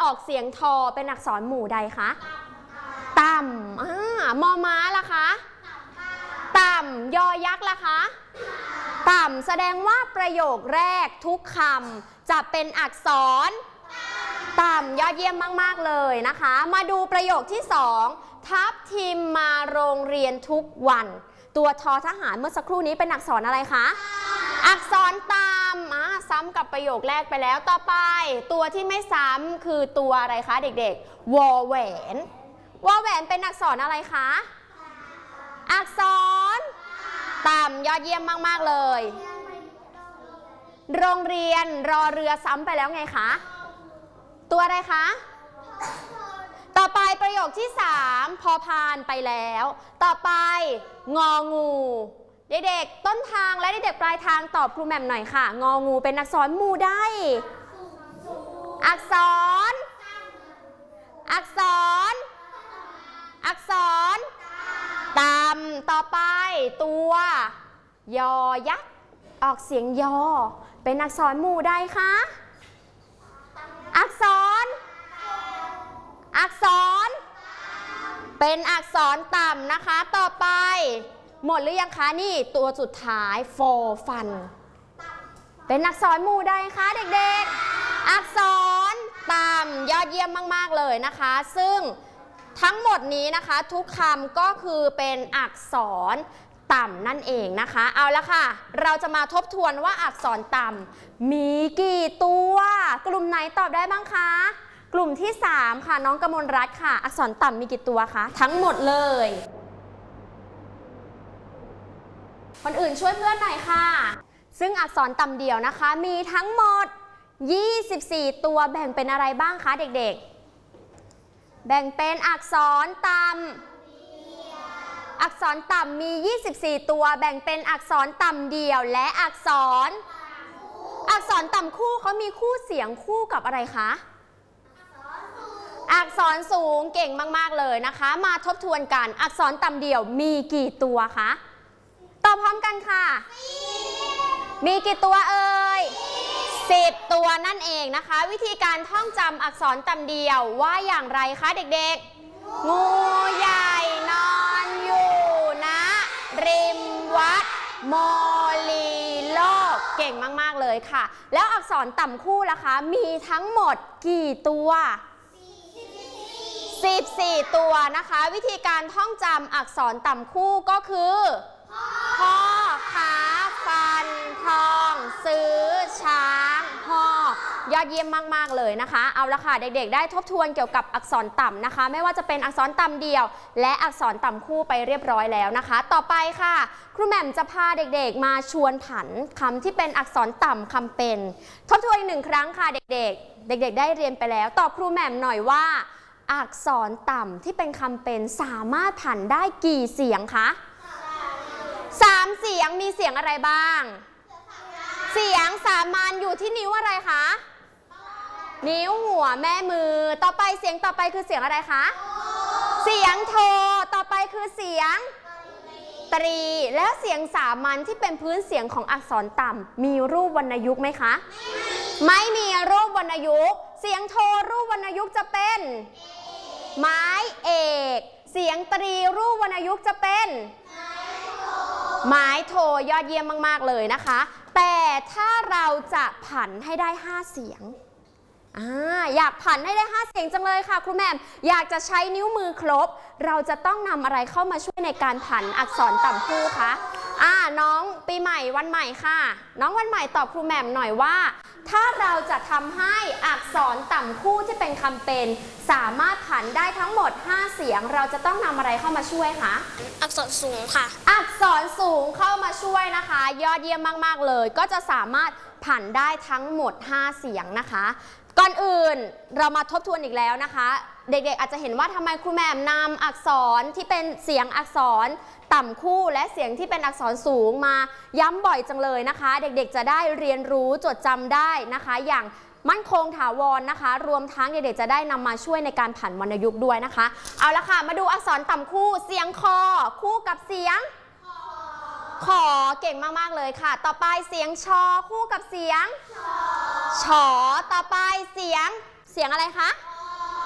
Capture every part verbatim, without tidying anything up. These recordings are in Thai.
ออกเสียงทอเป็นอักษรหมู่ใดคะต่ำอ่ามอม้าล่ะคะต่ำยอยักษ์ล่ะคะต่ำแสดงว่าประโยคแรกทุกคำจะเป็นอักษรต่ำยอดเยี่ยมมากๆเลยนะคะมาดูประโยคที่สองทัพทีมมาโรงเรียนทุกวันตัวทอทหารเมื่อสักครู่นี้เป็นอักษรอะไรคะอักษรต่ำอ่ะซ้ำกับประโยคแรกไปแล้วต่อไปตัวที่ไม่ซ้ำคือตัวอะไรคะเด็กๆวอแหวนวอแหวนเป็นอักษรอะไรคะอักษรต่ำยอดเยี่ยมมากๆเลยโรงเรียนรอเรือซ้ำไปแล้วไงคะตัวอะไรคะต่อไปประโยคที่สามพอพานไปแล้วต่อไปงองูเด็กๆต้นทางและเด็กๆปลายทางตอบครูแหม่มหน่อยค่ะงองูเป็นอักษรหมู่ใดอักษรอักษรอักษรต่ำต่อไปตัวยอยักษ์ออกเสียงยอเป็นอักษรหมู่ใดคะอักษรอักษรเป็นอักษรต่ำนะคะต่อไปหมดหรือยังคะนี่ตัวสุดท้ายฟอฟันเป็นอักษรหมู่ใดคะเด็กๆอักษรต่ำยอดเยี่ยมมากๆเลยนะคะซึ่งทั้งหมดนี้นะคะทุกคำก็คือเป็นอักษรต่ำนั่นเองนะคะเอาละค่ะเราจะมาทบทวนว่าอักษรต่ำมีกี่ตัวกลุ่มไหนตอบได้บ้างคะกลุ่มที่สามค่ะน้องกมลรัตน์ค่ะอักษรต่ำมีกี่ตัวคะทั้งหมดเลยคนอื่นช่วยเพื่อนหน่อยค่ะซึ่งอักษรต่ำเดี่ยวนะคะมีทั้งหมดยี่สิบสี่ตัวแบ่งเป็นอะไรบ้างคะเด็กๆแบ่งเป็นอักษรต่ำอักษรต่ำมียี่สิบสี่ตัวแบ่งเป็นอักษรต่ำเดี่ยวและอักษรอักษรต่ำคู่เขามีคู่เสียงคู่กับอะไรคะอักษรสูงเก่งมากๆเลยนะคะมาทบทวนกันอักษรต่ำเดี่ยวมีกี่ตัวคะตอบพร้อมกันค่ะมีกี่ตัวเอ่ยสิบตัวนั่นเองนะคะวิธีการท่องจำอักษรต่ำเดี่ยวว่าอย่างไรคะเด็กๆงูใหญ่นอนอยู่นะริมวัดโมลีโลกเก่งมากๆเลยค่ะแล้วอักษรต่ำคู่ล่ะคะมีทั้งหมดกี่ตัวสิบสี่ตัวนะคะวิธีการท่องจำอักษรต่ำคู่ก็คือพอขาฟันทองซื้อช้างหอยอดเยี่ยมมากๆเลยนะคะเอาละค่ะเด็กๆได้ทบทวนเกี่ยวกับอักษรต่ำนะคะไม่ว่าจะเป็นอักษรต่ำเดี่ยวและอักษรต่ำคู่ไปเรียบร้อยแล้วนะคะต่อไปค่ะครูแหม่มจะพาเด็กๆมาชวนผันคำที่เป็นอักษรต่ำคำเป็นทบทวนอีกหนึ่งครั้งค่ะเด็กๆเด็กๆได้เรียนไปแล้วตอบครูแหม่มหน่อยว่าอักษรต่ำที่เป็นคำเป็นสามารถผันได้กี่เสียงคะสามเสียงมีเสียงอะไรบ้างเสียงสามัญอยู่ที่นิ้วอะไรคะนิ้วหัวแม่มือต่อไปเสียงต่อไปคือเสียงอะไรคะเสียงโทต่อไปคือเสียงตรีแล้วเสียงสามัญที่เป็นพื้นเสียงของอักษรต่ำมีรูปวรรณยุกต์ไหมคะไม่มีรูปวรรณยุกต์เสียงโทรูปวรรณยุกต์จะเป็นไม้เอกเสียงตรีรูปวรรณยุกต์จะเป็นไม้โทยอดเยี่ยมมากๆเลยนะคะแต่ถ้าเราจะผันให้ได้ห้าเสียงอ่าอยากผันให้ได้ห้าเสียงจังเลยค่ะครูแหม่มอยากจะใช้นิ้วมือครบเราจะต้องนำอะไรเข้ามาช่วยในการผันอักษรต่ำคู่คะอ่าน้องปีใหม่วันใหม่ค่ะน้องวันใหม่ตอบครูแหม่มหน่อยว่าถ้าเราจะทำให้อักษรต่ำคู่ที่เป็นคำเป็นสามารถผันได้ทั้งหมดห้าเสียงเราจะต้องนำอะไรเข้ามาช่วยคะอักษรสูงค่ะอักษรสูงเข้ามาช่วยนะคะยอดเยี่ยมมากๆเลยก็จะสามารถผันได้ทั้งหมดห้าเสียงนะคะก่อนอื่นเรามาทบทวนอีกแล้วนะคะเด็กๆอาจจะเห็นว่าทำไมครูแหม่มนำอักษรที่เป็นเสียงอักษรต่ำคู่และเสียงที่เป็นอักษรสูงมาย้ำบ่อยจังเลยนะคะเด็กๆจะได้เรียนรู้จดจำได้นะคะอย่างมั่นคงถาวรนะคะรวมทั้งเด็กๆจะได้นำมาช่วยในการผันวรรณยุกต์ด้วยนะคะเอาละค่ะมาดูอักษรต่ำคู่เสียงคอคู่กับเสียงขอเก่งมากๆเลยค่ะต่อไปเสียงชอคู่กับเสียงฉอต่อไปเสียงเสียงอะไรคะ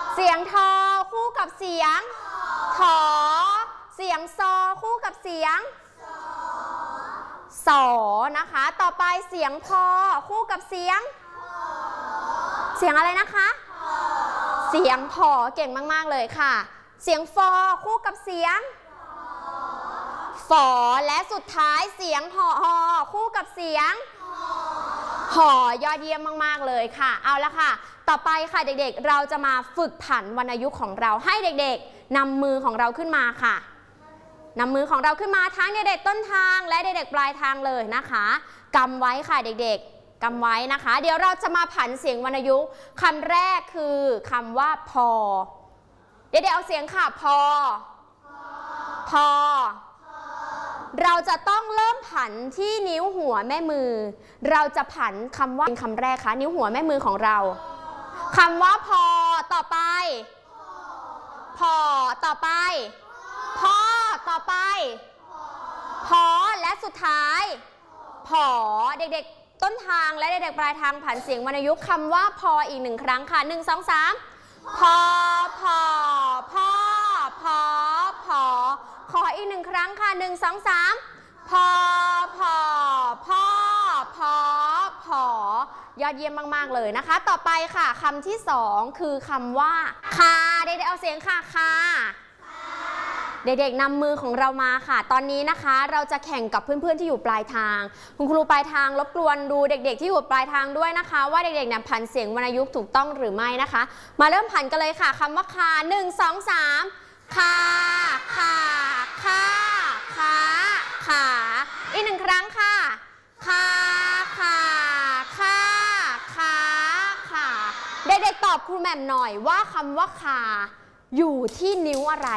เสียงทอคู่กับเสียงถอเสียงซอคู่กับเสียงสอนะคะต่อไปเสียงพอคู่กับเสียงเสียงอะไรนะคะเสียงพอเก่งมากๆเลยค่ะเสียงฟอคู่กับเสียงฝอและสุดท้ายเสียงหอหอคู่กับเสียงหอยอดเยี่ยมมากๆเลยค่ะเอาละค่ะต่อไปค่ะเด็กๆเราจะมาฝึกผันวรรณยุกต์ของเราให้เด็กๆนำมือของเราขึ้นมาค่ะนำมือของเราขึ้นมาทั้งเด็กๆต้นทางและเด็กๆปลายทางเลยนะคะกำไว้ค่ะเด็กๆกำไว้นะคะเดี๋ยวเราจะมาผันเสียงวรรณยุกต์คำแรกคือคำว่าพอเด็กๆเอาเสียงค่ะพอพอเราจะต้องเริ่มผันที่นิ้วหัวแม่มือเราจะผันคำว่าเป็นคำแรกคะนิ้วหัวแม่มือของเราคำว่าพอต่อไปพอต่อไปพอต่อไปพอและสุดท้ายพอเด็กๆต้นทางและเด็กๆปลายทางผันเสียงวรรณยุกต์คำว่าพออีกหนึ่งครั้งค่ะหนึ่งสองสามพอพอพอพอพอขออีกหนึ่งครั้งค่ะหนึ่งสองสามพอพอพอพอพอยอดเยี่ยมมากๆเลยนะคะต่อไปค่ะคำที่สองคือคำว่าคาเด็กๆเอาเสียงค่ะคาเด็กๆนำมือของเรามาค่ะตอนนี้นะคะเราจะแข่งกับเพื่อนๆที่อยู่ปลายทางคุณครูปลายทางรบกวนดูเด็กๆที่อยู่ปลายทางด้วยนะคะว่าเด็กๆเนี่ยผันเสียงวรรณยุกต์ถูกต้องหรือไม่นะคะมาเริ่มผันกันเลยค่ะคำว่าคาหนึ่งสองสามคาขาขาขาขาอีกหนึ่งครั้งค่ะคาขาขาขาขาเด็กๆตอบครูแหม่มหน่อยว่าคำว่าคาอยู่ที่นิ้วอะไร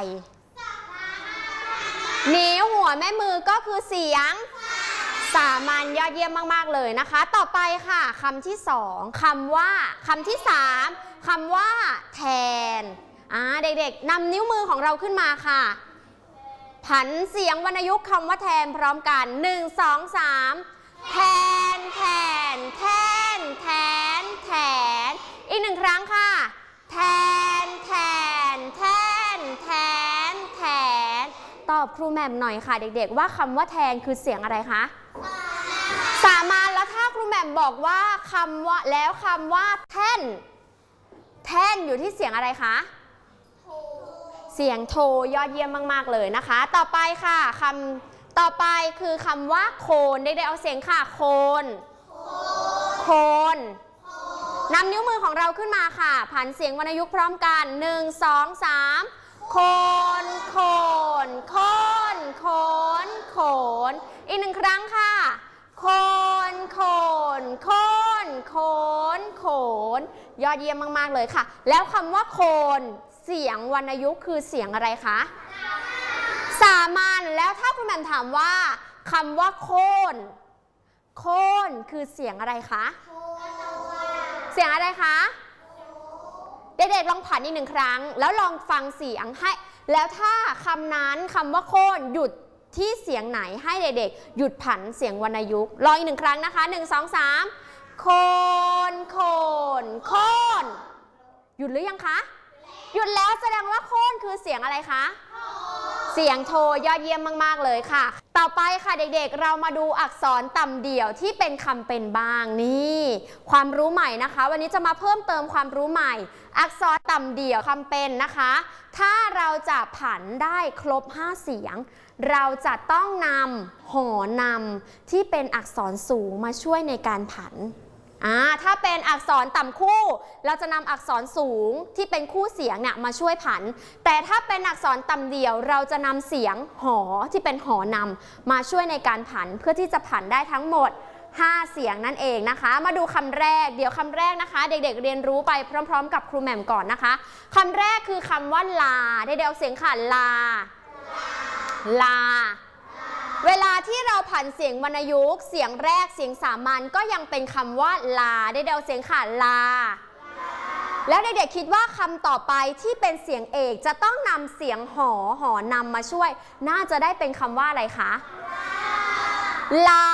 นิ้วหัวแม่มือก็คือเสียงสามัญยอดเยี่ยมมากๆเลยนะคะต่อไปค่ะคำที่สองคำว่าคำที่สามคำว่าแทนอ่าเด็กๆนำนิ้วมือของเราขึ้นมาค่ะผันเสียงวรรณยุกต์คำว่าแทนพร้อมกันหนึ่งสองสามแทนแทนแทนแทนแทนอีกหนึ่งครั้งค่ะแทนแทนแทนแทนแทนตอบครูแหม่มหน่อยค่ะเด็กๆว่าคำว่าแทนคือเสียงอะไรคะสามัญแล้วถ้าครูแหม่มบอกว่าคำว่าแล้วคำว่าแท่นแท่นอยู่ที่เสียงอะไรคะเสียงโทยอดเยี่ยมมากๆเลยนะคะต่อไปค่ะคำต่อไปคือคำว่าโคนเด็กๆเอาเสียงค่ะโคนโคนนำนิ้วมือของเราขึ้นมาค่ะผันเสียงวรรณยุกต์พร้อมกันหนึ่งสองสามโคนโคนโคนโคนโคนอีกหนึ่งครั้งค่ะโคนโคนโคนโคนโคนยอดเยี่ยมมากๆเลยค่ะแล้วคำว่าโคนเสียงวรรณยุกต์คือเสียงอะไรคะสามัญแล้วถ้าคุณแหม่มถามว่าคำว่าโคนโคนคือเสียงอะไรคะเสียงอะไรคะเด็กๆลองผันอีกหนึ่งครั้งแล้วลองฟังเสียงให้แล้วถ้าคำนั้นคำว่าโคนหยุดที่เสียงไหนให้เด็กๆหยุดผันเสียงวรรณยุกต์ลองอีกหนึ่งครั้งนะคะหนึ่งสองสามโคนโคนโคนหยุดหรือยังคะหยุดแล้วแสดงว่าโคนคือเสียงอะไรคะเสียงโทยอดเยี่ยมมากๆเลยค่ะต่อไปค่ะเด็กๆเรามาดูอักษรต่ำเดี่ยวที่เป็นคำเป็นบ้างนี่ความรู้ใหม่นะคะวันนี้จะมาเพิ่มเติมความรู้ใหม่อักษรต่ำเดี่ยวคำเป็นนะคะถ้าเราจะผันได้ครบห้าเสียงเราจะต้องนำหอนำที่เป็นอักษรสูงมาช่วยในการผันอ่าถ้าเป็นอักษรต่ำคู่เราจะนำอักษรสูงที่เป็นคู่เสียงเนี่ยมาช่วยผันแต่ถ้าเป็นอักษรต่ำเดี่ยวเราจะนำเสียงหอที่เป็นหอนำมาช่วยในการผันเพื่อที่จะผันได้ทั้งหมดห้าเสียงนั่นเองนะคะมาดูคำแรกเดี๋ยวคำแรกนะคะเด็กๆเรียนรู้ไปพร้อมๆกับครูแหม่มก่อนนะคะคำแรกคือคำว่าลาเด็กๆเอาเสียงค่ะลาลาเวลาที่เราผันเสียงวรรณยุกต์เสียงแรกเสียงสามัญก็ยังเป็นคำว่าลาได้เดาเสียงค่ะลาแล้วเด็กๆคิดว่าคำต่อไปที่เป็นเสียงเอกจะต้องนำเสียงหอหอนำมาช่วยน่าจะได้เป็นคำว่าอะไรคะลา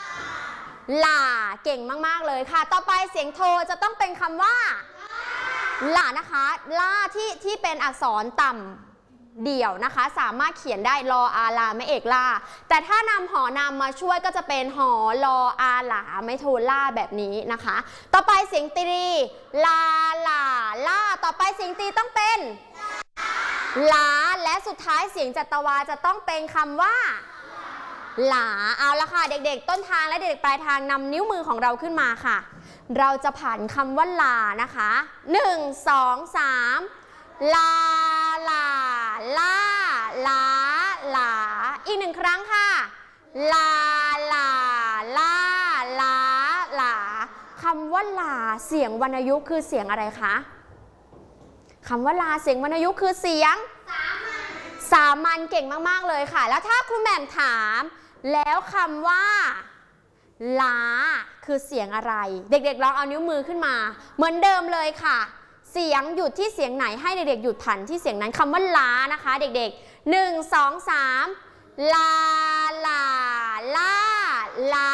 ลาเก่งมากๆเลยค่ะต่อไปเสียงโทจะต้องเป็นคำว่าล่านะคะล่าที่ที่เป็นอักษรต่ำเดี่ยวนะคะสามารถเขียนได้ลออาลาไม่เอกล่าแต่ถ้านำหอนามมาช่วยก็จะเป็นหอลออาหลาไม่โทล่าแบบนี้นะคะต่อไปเสียงตรีลาลาล่าต่อไปเสียงตรีต้องเป็นลาและสุดท้ายเสียงจัตวาจะต้องเป็นคำว่าหลาเอาละค่ะเด็กๆต้นทางและเด็กๆปลายทางนำนิ้วมือของเราขึ้นมาค่ะเราจะผ่านคำว่าลานะคะหนึ่ง สอง สามลาลาลาลาลาอีกหนึ่งครั้งค่ะลาลาลาลาลาคำว่าลาเสียงวรรณยุกต์คือเสียงอะไรคะคำว่าลาเสียงวรรณยุกต์คือเสียงสามัญเก่งมากๆเลยค่ะแล้วถ้าครูแหม่มถามแล้วคำว่าล้าคือเสียงอะไรเด็กๆลองเอานิ้วมือขึ้นมาเหมือนเดิมเลยค่ะเสียงหยุดที่เสียงไหนให้เด็กๆหยุดผันที่เสียงนั้นคำว่าล้านะคะเด็กๆหนึ่ง สอง สามลาลาลาล้า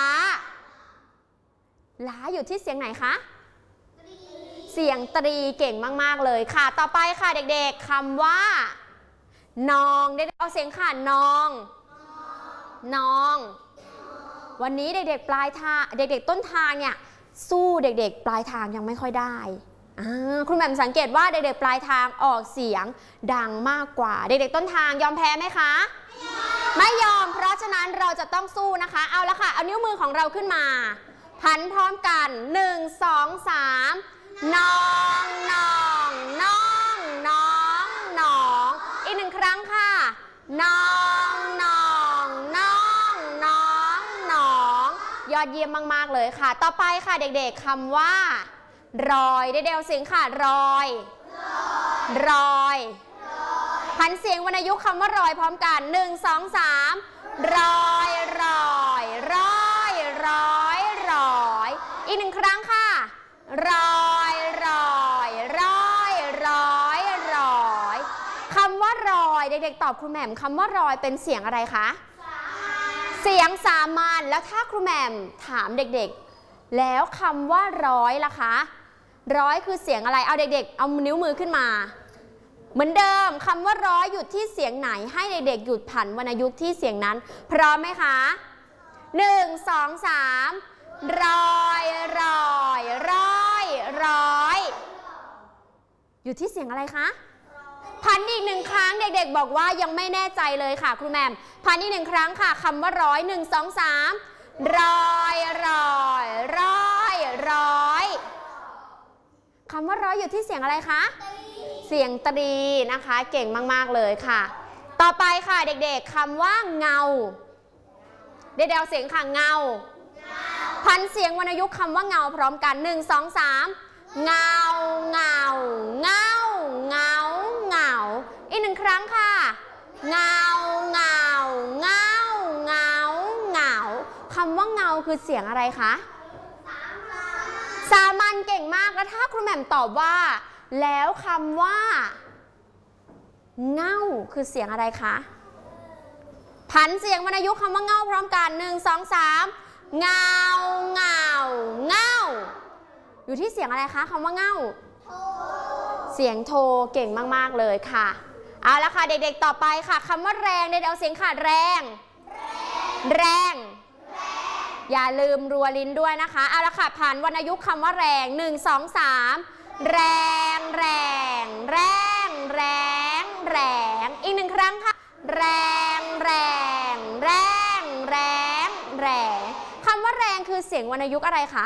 ล้าอยู่ที่เสียงไหนคะเสียงตรีเก่งมากๆเลยค่ะต่อไปค่ะเด็กๆคำว่านองเด็กๆเอาเสียงค่ะนองนองวันนี้เด็กๆปลายทางเด็กๆต้นทางเนี่ยสู้เด็กๆปลายทางยังไม่ค่อยได้คุณแหม่มสังเกตว่าเด็กๆปลายทางออกเสียงดังมากกว่าเด็กๆต้นทางยอมแพ้ไหมคะไม่ยอมเพราะฉะนั้นเราจะต้องสู้นะคะเอาละค่ะเอานิ้วมือของเราขึ้นมาพันพร้อมกันหนึ่ง สอง สามนองนองน้องน้องน้องอีกหนึ่งครั้งค่ะน้องน้องน้องน้องน้องยอดเยี่ยมมากๆเลยค่ะต่อไปค่ะเด็กๆคำว่ารอยเด็กๆเสียงค่ะรอยรอยพันเสียงวรรณยุกต์คำว่ารอยพร้อมกันหนึ่ง สอง สามรอยรอยรอยรอยรอยอีกหนึ่งครั้งค่ะรอยรอยรอยรอยรอยคำว่ารอยเด็กๆตอบครูแหม่มคำว่ารอยเป็นเสียงอะไรคะเสียงสามัญแล้วถ้าครูแหม่มถามเด็กๆแล้วคำว่าร้อยล่ะคะร้อยคือเสียงอะไรเอาเด็กๆเอานิ้วมือขึ้นมาเหมือนเดิมคำว่าร้อยหยุดที่เสียงไหนให้เด็กๆหยุดผันวรรณยุกต์ที่เสียงนั้นพร้อมไหมคะหนึ่ง สอง สามร้อยร้อยร้อยร้อยอยู่ที่เสียงอะไรคะพันอีกหนึ่งครั้งเด็กๆบอกว่ายังไม่แน่ใจเลยค่ะครูแหม่มพันอีกหนึ่งครั้งค่ะคำว่าร้อยหนึ่ง สอง สามร้อยร้อยร้อยร้อยคำว่าร้อยอยู่ที่เสียงอะไรคะเสียงตรีนะคะเก่งมากๆเลยค่ะต่อไปค่ะเด็กๆคำว่าเงาเด็กๆเอาเสียงค่ะเงาพันเสียงวรรณยุกต์คำว่าเงาพร้อมกันหนึ่ง สอง สามเงาเงาเงาเงาเงาอีกหนึ่งครั้งค่ะเงาเงาเงาเงาเงาคำว่าเงาคือเสียงอะไรคะสามัญเก่งมากแล้วถ้าครูแหม่มตอบว่าแล้วคำว่าเงาคือเสียงอะไรคะผันเสียงวรรณยุกต์คำว่าเงาพร้อมกันหนึ่ง สอง สามเงาเงาเงาอยู่ที่เสียงอะไรคะคำว่าเงาเสียงโทเก่งมากๆเลยค่ะเอาละค่ะเด็กๆต่อไปค่ะคำว่าแรงเด็กๆเอาเสียงค่ะแรงแรงอย่าลืมรัวลิ้นด้วยนะคะเอาละค่ะผ่านวรรณยุกต์คำว่าแรงหนึ่ง สอง สามแรงแรงแรงแรงแรงอีกหนึ่งครั้งค่ะแรงแรงแรงแรงแรงคำว่าแรงคือเสียงวรรณยุกต์อะไรคะ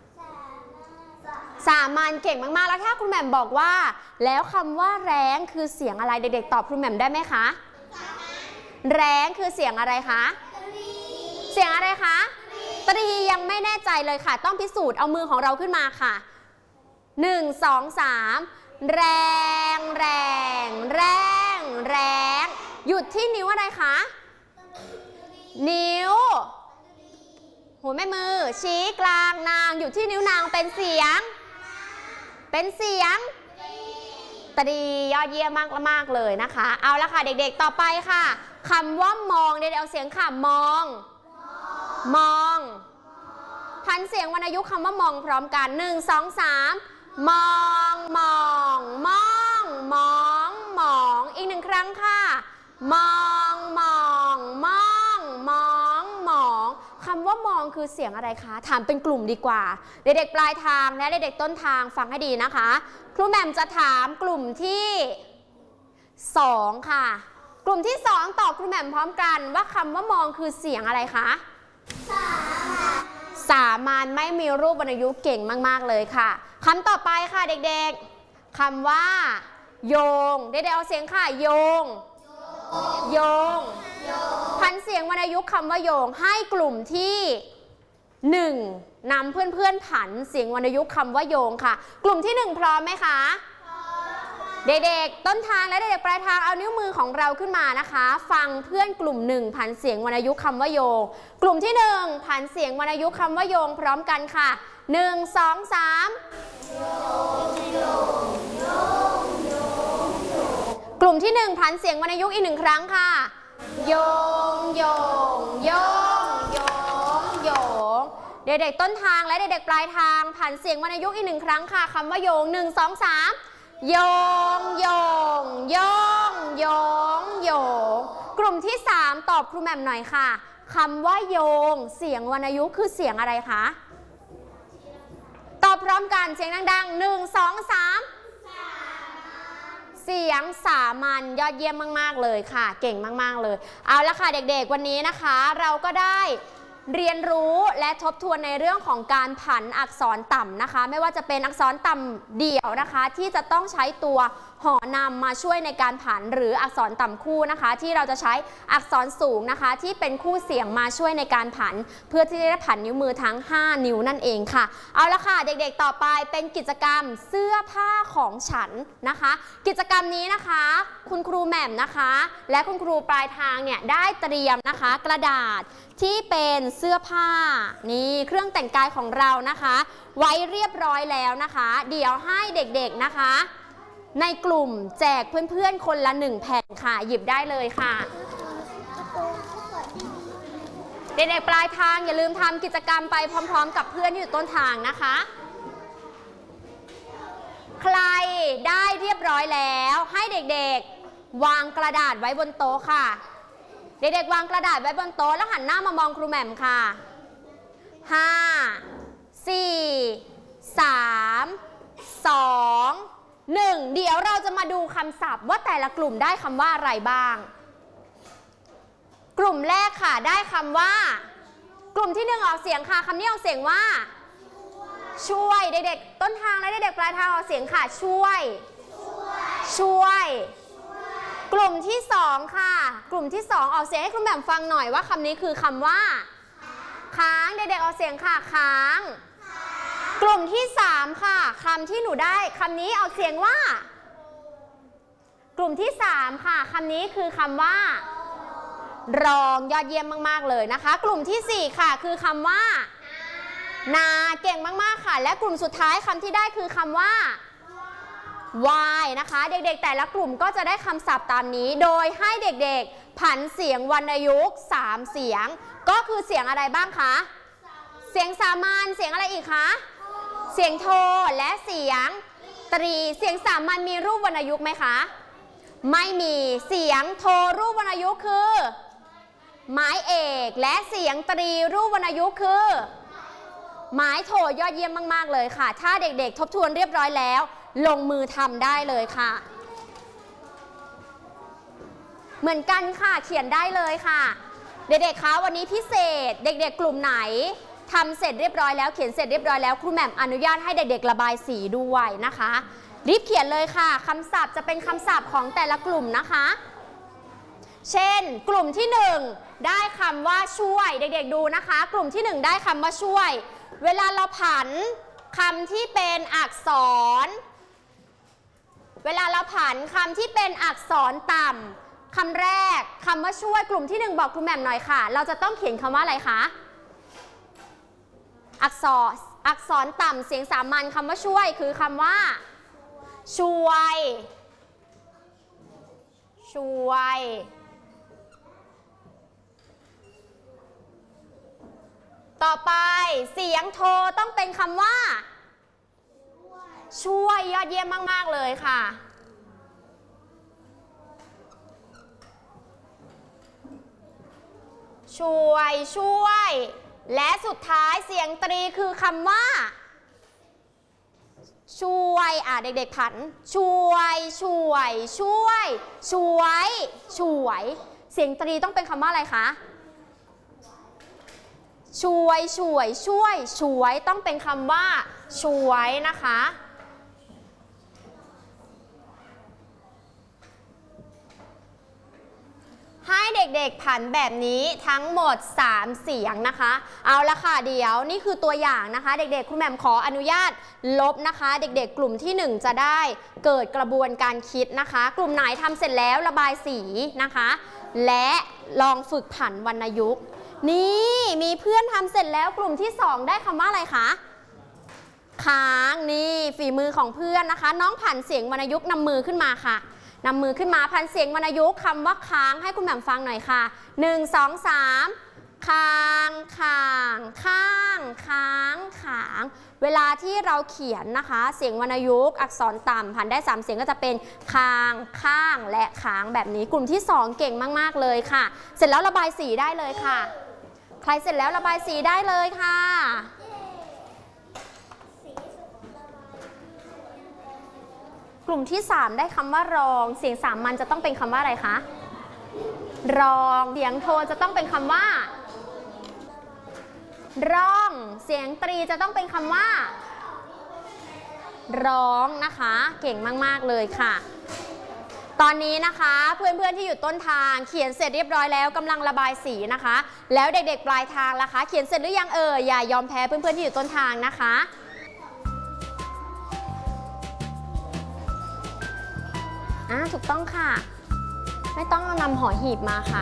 สามัญเก่งมากๆแล้วถ้าคุณแหม่มบอกว่าแล้วคำว่าแรงคือเสียงอะไรเด็กๆตอบคุณแหม่มได้ไหมคะแรงคือเสียงอะไรคะเสียงอะไรคะตรียังไม่แน่ใจเลยค่ะต้องพิสูจน์เอามือของเราขึ้นมาค่ะหนึ่ง สอง สามแรงแรงแรงแรงหยุดที่นิ้วอะไรคะนิ้วหัวแม่มือชี้กลางนางอยู่ที่นิ้วนางเป็นเสียงเป็นเสียงตรียอดเยี่ยมมากมากเลยนะคะเอาละค่ะเด็กๆต่อไปค่ะคำว่ามองเด็กๆเอาเสียงค่ะมองมองพันเสียงวรรณยุกต์คำว่ามองพร้อมกันหนึ่ง สอง สามมองมองมองมองมองมองมองคำว่ามองคือเสียงอะไรคะถามเป็นกลุ่มดีกว่าเด็กๆปลายทางและเด็กๆต้นทางฟังให้ดีนะคะครูแหม่มจะถามกลุ่มที่สองค่ะกลุ่มที่สองตอบครูแหม่มพร้อมกันว่าคำว่ามองคือเสียงอะไรคะสามัญไม่มีรูปวรรณยุกต์เก่งมากๆเลยค่ะคำต่อไปค่ะเด็กๆคำว่าโยงเด็กๆเอาเสียงค่ะโยงโยงพันเสียงวรรณยุกต์คำว่าโยงให้กลุ่มที่หนึ่งนำเพื่อนๆผันเสียงวรรณยุกต์คำว่าโยงค่ะกลุ่มที่หนึ่งพร้อมไหมคะเด็กๆต้นทางและเด็กๆปลายทางเอานิ้วมือของเราขึ้นมานะคะฟังเพื่อนกลุ่มหนึ่งผันเสียงวรรณยุกต์คำว่าโยงกลุ่มที่หนึ่งผันเสียงวรรณยุกต์คำว่าโยงพร้อมกันค่ะหนึ่งสองสามกลุ่มที่หนึ่งผันเสียงวรรณยุกต์อีกหนึ่งครั้งค่ะโยงโยงโยงโยงโยงเด็กๆต้นทางและเด็กๆปลายทางผันเสียงวรรณยุกต์อีกหนึ่งครั้งค่ะคำว่าโยงหนึ่งสองสามโยงโยงโยงโยงโยงกลุ่มที่สามตอบครูแหม่มหน่อยค่ะคำว่าโยงเสียงวรรณยุกต์คือเสียงอะไรคะตอบพร้อมกันเสียงดังๆหนึ่งสองสามเสียงสามัญยอดเยี่ยมมากๆเลยค่ะเก่งมากๆเลยเอาละค่ะเด็กๆวันนี้นะคะเราก็ได้เรียนรู้และทบทวนในเรื่องของการผันอักษรต่ำนะคะไม่ว่าจะเป็นอักษรต่ำเดี่ยวนะคะที่จะต้องใช้ตัวหอนำมาช่วยในการผันหรืออักษรต่ำคู่นะคะที่เราจะใช้อักษรสูงนะคะที่เป็นคู่เสียงมาช่วยในการผันเพื่อที่จะได้ผันนิ้วมือทั้งห้านิ้วนั่นเองค่ะเอาละค่ะเด็กๆต่อไปเป็นกิจกรรมเสื้อผ้าของฉันนะคะกิจกรรมนี้นะคะคุณครูแหม่มนะคะและคุณครูปลายทางเนี่ยได้เตรียมนะคะกระดาษที่เป็นเสื้อผ้านี่เครื่องแต่งกายของเรานะคะไว้เรียบร้อยแล้วนะคะเดี๋ยวให้เด็กๆนะคะในกลุ่มแจกเพื่อนๆคนละหนึ่งแผ่นค่ะหยิบได้เลยค่ะเด็กๆปลายทางอย่าลืมทำกิจกรรมไปพร้อมๆกับเพื่อนที่อยู่ต้นทางนะคะใครได้เรียบร้อยแล้วให้เด็กๆวางกระดาษไว้บนโต๊ะค่ะเด็กๆวางกระดาษไว้บนโต๊ะแล้วหันหน้ามามองครูแหม่มค่ะห้า สี่ สาม สอง หนึ่งเดี๋ยวเราจะมาดูคำศัพท์ว่าแต่ละกลุ่มได้คำว่าอะไรบ้างกลุ่มแรกค่ะได้คำว่ากลุ่มที่หนึ่งออกเสียงค่ะคำนี้ออกเสียงว่าช่วยเด็กๆต้นทางและเด็กๆปลายทางออกเสียงค่ะช่วยช่วยกลุ่มที่สองค่ะกลุ่มที่สองออกเสียงให้คุณแหม่มฟังหน่อยว่าคำนี้คือคำว่าค้างเด็กๆออกเสียงค่ะค้างกลุ่มที่สามค่ะคำที่หนูได้คำนี้ออกเสียงว่ากลุ่มที่สามค่ะคำนี้คือคำว่ารองยอดเยี่ยมมากๆเลยนะคะกลุ่มที่สี่ค่ะคือคำว่านาเก่งมากๆค่ะและกลุ่มสุดท้ายคำที่ได้คือคำว่าวายนะคะเด็กๆแต่ละกลุ่มก็จะได้คำศัพท์ตามนี้โดยให้เด็กๆผันเสียงวรรณยุกต์สามเสียงก็คือเสียงอะไรบ้างคะเสียงสามัญเสียงอะไรอีกคะเสียงโทและเสียงตรีเสียงสามัญมีรูปวรรณยุกต์ไหมคะไม่มีเสียงโทรูปวรรณยุกต์คือไม้เอกและเสียงตรีรูปวรรณยุกต์คือไม้โทยอดเยี่ยมมากๆเลยค่ะถ้าเด็กๆทบทวนเรียบร้อยแล้วลงมือทำได้เลยค่ะเหมือนกันค่ะเขียนได้เลยค่ะเด็กๆคะวันนี้พิเศษเด็กๆกลุ่มไหนทำเสร็จเรียบร้อยแล้วเขียนเสร็จเรียบร้อยแล้วครูแหม่มอนุญาตให้เด็กๆระบายสีด้วยนะคะรีบเขียนเลยค่ะคำศัพท์จะเป็นคำศัพท์ของแต่ละกลุ่มนะคะเช่นกลุ่มที่หนึ่งได้คำว่าช่วยเด็กๆดูนะคะกลุ่มที่หนึ่งได้คำว่าช่วยเวลาเราผันคำที่เป็นอักษรเวลาเราผันคำที่เป็นอักษรต่ำคำแรกคำว่าช่วยกลุ่มที่หนึ่งบอกครูแหม่มหน่อยค่ะเราจะต้องเขียนคำว่าอะไรคะอักษรอักษรต่ำเสียงสามัญคำว่าช่วยคือคำว่าช่วยช่วยต่อไปเสียงโทต้องเป็นคำว่าช่วยยอดเยี่ยมมากๆเลยค่ะช่วยช่วยและสุดท้ายเสียงตรีคือคำว่าช่วยอ่ะเด็กๆผันช่วยช่วยช่วยช่วยช่วยเสียงตรีต้องเป็นคำว่าอะไรคะช่วยช่วยช่วยช่วยต้องเป็นคำว่าช่วยนะคะให้เด็กๆผันแบบนี้ทั้งหมดสามเสียงนะคะเอาละค่ะเดี๋ยวนี่คือตัวอย่างนะคะเด็กๆครูแหม่มขออนุญาตลบนะคะเด็กๆกลุ่มที่หนึ่งจะได้เกิดกระบวนการคิดนะคะกลุ่มไหนทำเสร็จแล้วระบายสีนะคะและลองฝึกผันวรรณยุกต์นี่มีเพื่อนทำเสร็จแล้วกลุ่มที่สองได้คำว่าอะไรคะค้างนี่ฝีมือของเพื่อนนะคะน้องผันเสียงวรรณยุกต์นำมือขึ้นมาค่ะนำมือขึ้นมาพันเสียงวรรณยุกต์คำว่าค้างให้คุณแหม่มฟังหน่อยค่ะหนึ่ง สอง สามค้างค้างข้างค้างขางเวลาที่เราเขียนนะคะเสียงวรรณยุกต์อักษรต่ำพันได้สามเสียงก็จะเป็นค้างข้างและค้างแบบนี้กลุ่มที่สองเก่งมากๆเลยค่ะเสร็จแล้วระบายสีได้เลยค่ะใครเสร็จแล้วระบายสีได้เลยค่ะกลุ่มที่สามได้คำว่ารองเสียงสามัญจะต้องเป็นคำว่าอะไรคะรองเสียงโทนจะต้องเป็นคำว่าร้องเสียงตรีจะต้องเป็นคำว่าร้องนะคะเก่งมากๆเลยค่ะตอนนี้นะคะเพื่อนๆที่อยู่ต้นทางเขียนเสร็จเรียบร้อยแล้วกำลังระบายสีนะคะแล้วเด็กๆปลายทางล่ะคะเขียนเสร็จหรือยังเอ่ยอย่ายอมแพ้เพื่อนๆที่อยู่ต้นทางนะคะอ่าถูกต้องค่ะไม่ต้องเอานำหอหีบมาค่ะ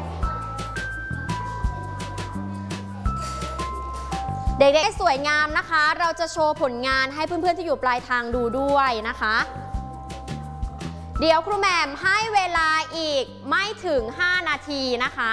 เด็กๆสวยงามนะคะเราจะโชว์ผลงานให้เพื่อนๆที่อยู่ปลายทางดูด้วยนะคะเดี๋ยวครูแหม่มให้เวลาอีกไม่ถึงห้านาทีนะคะ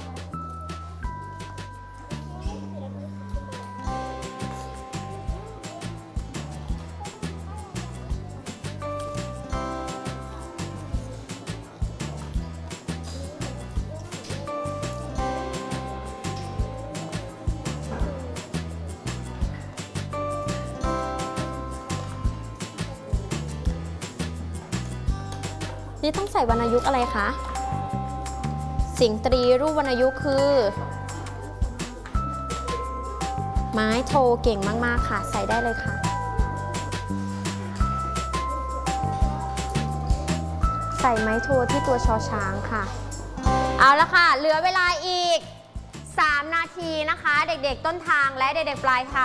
นี่ต้องใส่วรรณยุกต์อะไรคะเสียงตรีรูปวรรณยุกต์คือไม้โทเก่งมากๆค่ะใส่ได้เลยค่ะใส่ไม้โทที่ตัวชอช้างค่ะเอาละค่ะเหลือเวลาอีกสามนาทีนะคะเด็กๆต้นทางและเด็กๆปลายทาง